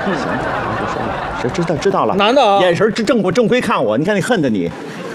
别说了，知道了。 男的啊， 眼神正规看我，你看你恨的你。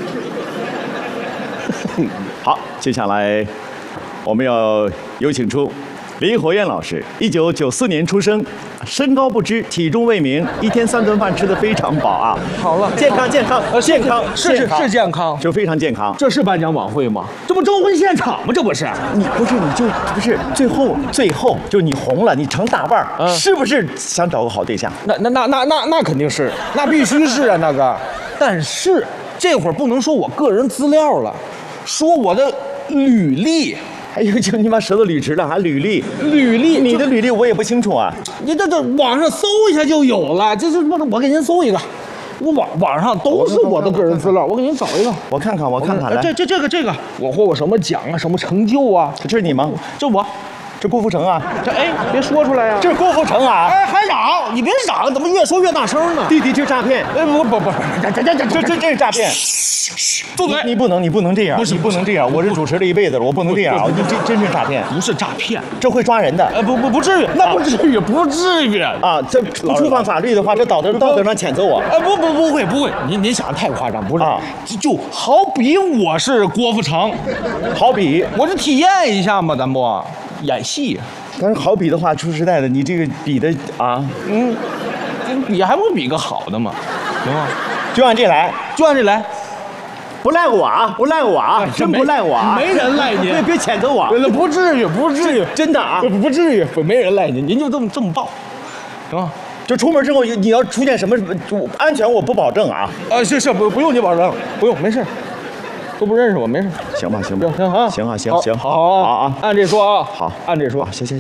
好，接下来我们要有请出李火焰老师，1994年出生，身高不知，体重未明，一天3顿饭吃得非常饱啊。 好了， 健康， 是健康， 就非常健康。 这是颁奖晚会吗？这不征婚现场吗？这不是？ 你不是最后就是你红了，你成大腕儿，是不是想找个好对象？ 那肯定是，那必须是啊，那个。但是这会儿不能说我个人资料了，说我的履历。 哎呦，就你把舌头捋直了，还履历，你的履历我也不清楚啊。 你这网上搜一下就有了，这是我给您搜一个，我网上都是我的个人资料，我给您找一个， 我看看来。 这个，我获过什么奖啊，什么成就啊？ 这是你吗？ 这我。 这郭富城啊， 别说出来呀！ 这是郭富城啊！ 哎，还嚷，你别嚷，怎么越说越大声呢？ 弟弟，这诈骗！ 哎，不， 这是诈骗！ 住嘴！ 你不能这样，你不能这样！我是主持了一辈子了，我不能这样！你这真是诈骗！ 不是诈骗， 这会抓人的！ 不至于，那不至于啊！这不触犯法律的话，这道德上谴责我。 哎，不会，您想的太夸张，不是啊？就好比我是郭富城， 好比我就体验一下嘛，咱不。演戏， 但是好比的话，说实在的，你这个比的啊， 比还不比个好的吗？行吗？ 就按这来，不赖我啊，真不赖我啊， 没人赖您， 别谴责我， 不至于， 真的啊， 不至于，没人赖您，您就这么报，行吗？ 就出门之后，你要出现什么安全，我不保证啊。 是不用你保证，不用，没事。都不认识我，没事。 行啊，行， 好，按这说啊， 好， 按这说， 行。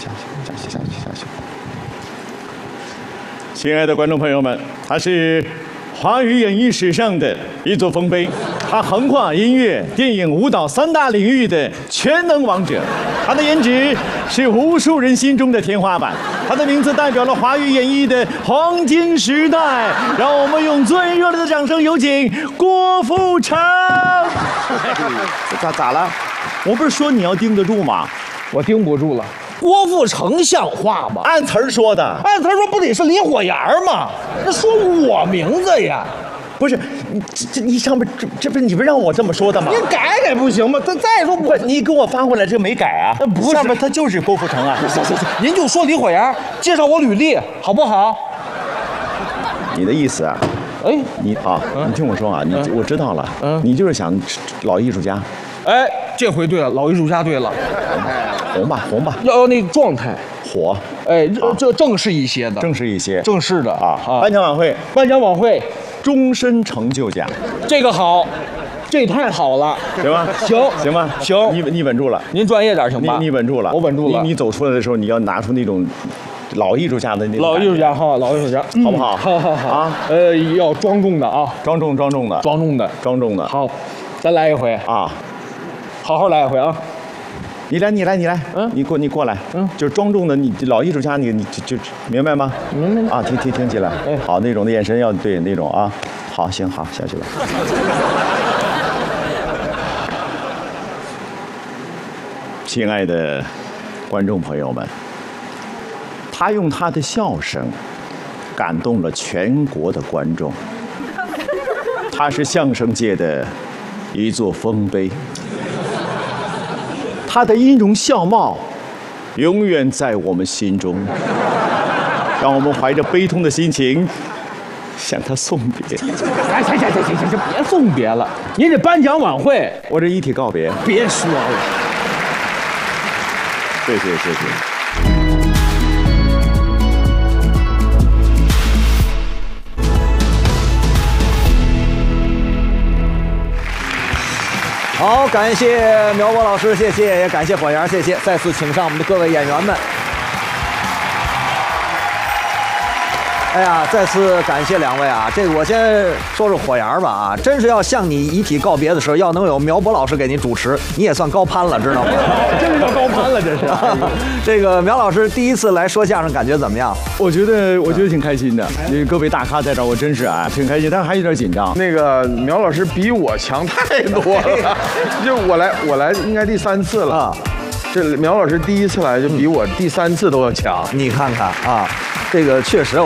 亲爱的观众朋友们，他是华语演艺史上的一座丰碑，他横跨音乐、电影、舞蹈3大领域的全能王者，他的颜值是无数人心中的天花板，他的名字代表了华语演艺的黄金时代。让我们用最热烈的掌声有请郭富城。咋了？我不是说你要盯得住吗？ 我盯不住了。郭富城像话吗？ 按词儿说的， 按词儿说不得是李火焰吗？这说我名字呀？ 不是，你上面这不是你不让我这么说的吗？ 你改不行吗？再说不，你给我发回来这没改啊？ 不是， 上面他就是郭富城啊。 行，您就说李火焰，介绍我履历好不好？ 你的意思啊？ 哎， 你听我说啊，我知道了，你就是想老艺术家。 哎，这回对了，老艺术家对了， 红吧， 要那状态火， 哎，这正式一些的， 正式的啊。 颁奖晚会，终身成就奖， 这个好，这太好了， 行吧？行吧？ 行， 你稳住了， 您专业点行吧？ 你稳住了， 我稳住了。 你走出来的时候，你要拿出那种老艺术家的那种老艺术家，好不好？好啊，要庄重的啊， 庄重的， 好，再来一回啊。 好好来一回啊！ 你来，你过来，就是庄重的，你老艺术家，你就明白吗？ 明白啊，听起来，好，那种的眼神要对那种啊，好，行，好，下去吧。亲爱的观众朋友们，他用他的笑声感动了全国的观众，他是相声界的一座丰碑。他的音容笑貌永远在我们心中，让我们怀着悲痛的心情向他送别。 行，别送别了，您这颁奖晚会， 我这一体告别。 别说了， 谢谢。 好，感谢苗博老师，谢谢，也感谢火焰，谢谢。再次请上我们的各位演员们。哎呀，再次感谢两位啊！这个我先说说火焰吧啊，真是要向你遗体告别的时候，要能有苗博老师给您主持，你也算高攀了，知道吗？ 真是叫高攀了，这是。 这个苗老师第一次来说相声，感觉怎么样？ 我觉得挺开心的，因为各位大咖在这儿，我真是啊挺开心，但是还有点紧张。 那个苗老师比我强太多了，就我来应该第3次了啊。这苗老师第1次来就比我第3次都要强， 你看看啊，这个确实。